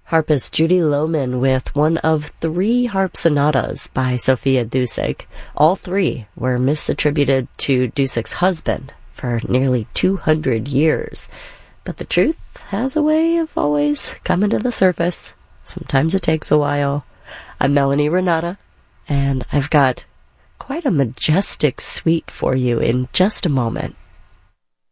Harpist Judy Lohman with one of 3 harp sonatas by Sophia Dusick. All 3 were misattributed to Dusick's husband for nearly 200 years. But the truth has a way of always coming to the surface. Sometimes it takes a while. I'm Melanie Renata, and I've got quite a majestic suite for you in just a moment.